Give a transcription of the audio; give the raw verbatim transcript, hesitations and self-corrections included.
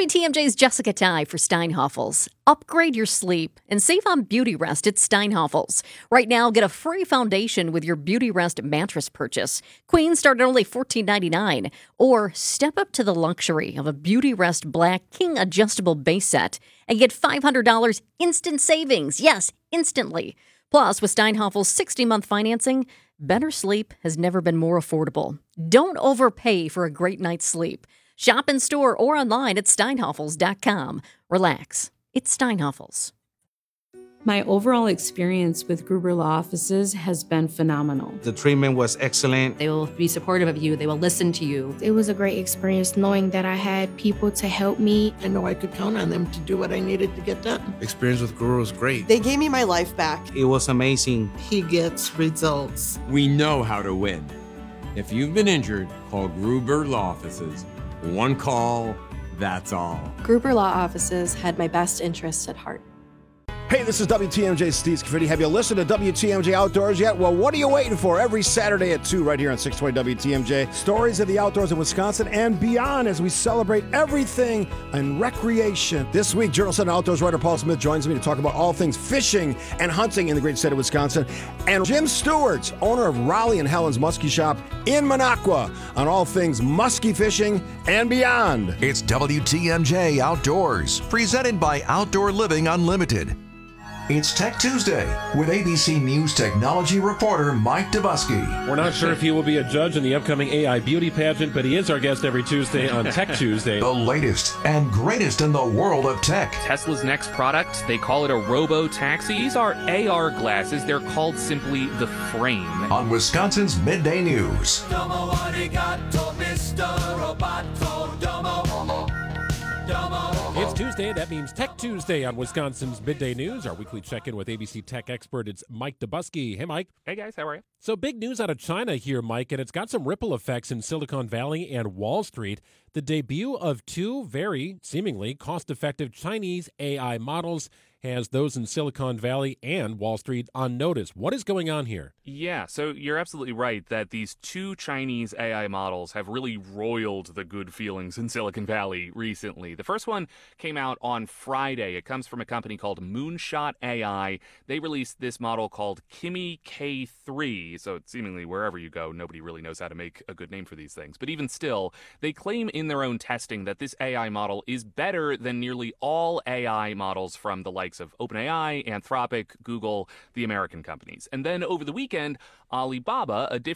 W T M J's Jessica Ty for Steinhoffels. Upgrade your sleep and save on Beauty Rest at Steinhoffels. Right now, get a free foundation with your Beauty Rest mattress purchase. Queen start at only fourteen ninety-nine. Or step up to the luxury of a Beauty Rest Black King adjustable base set and get five hundred dollars instant savings. Yes, instantly. Plus, with Steinhoffels' sixty-month financing, better sleep has never been more affordable. Don't overpay for a great night's sleep. Shop in store or online at steinhoffels dot com. Relax. It's Steinhoffels. My overall experience with Gruber Law Offices has been phenomenal. The treatment was excellent. They will be supportive of you. They will listen to you. It was a great experience knowing that I had people to help me. I know I could count on them to do what I needed to get done. Experience with Gruber was great. They gave me my life back. It was amazing. He gets results. We know how to win. If you've been injured, call Gruber Law Offices. One call, that's all. Gruber Law Offices had my best interests at heart. Hey, this is W T M J Steve Scaffidi. Have you listened to W T M J Outdoors yet? Well, what are you waiting for? Every Saturday at two right here on six twenty W T M J. Stories of the outdoors in Wisconsin and beyond as we celebrate everything in recreation. This week, Journal Sentinel Outdoors writer Paul Smith joins me to talk about all things fishing and hunting in the great state of Wisconsin. And Jim Stewart's, owner of Raleigh and Helen's Muskie Shop in Minocqua, on all things muskie fishing and beyond. It's W T M J Outdoors, presented by Outdoor Living Unlimited. It's Tech Tuesday with A B C News technology reporter Mike Dubusky. We're not sure if he will be a judge in the upcoming A I beauty pageant, but he is our guest every Tuesday on Tech Tuesday. The latest and greatest in the world of tech. Tesla's next product, they call it a robo-taxi. These are A R glasses. They're called simply the Frame. On Wisconsin's Midday News. Domo arigato, Mister Roboto. Domo. Domo. It's Tuesday. That means Tech Tuesday on Wisconsin's Midday News. Our weekly check-in with A B C tech expert. It's Mike Dubusky. Hey, Mike. Hey, guys. How are you? So big news out of China here, Mike, and it's got some ripple effects in Silicon Valley and Wall Street. The debut of two very, seemingly, cost-effective Chinese A I models has those in Silicon Valley and Wall Street on notice. What is going on here? Yeah, so you're absolutely right that these two Chinese A I models have really roiled the good feelings in Silicon Valley recently. The first one came out on Friday. It comes from a company called Moonshot A I. They released this model called Kimi K three, so seemingly wherever you go, nobody really knows how to make a good name for these things. But even still, they claim in their own testing that this A I model is better than nearly all A I models from the likes of OpenAI, Anthropic, Google, the American companies. And then over the weekend, Alibaba, a different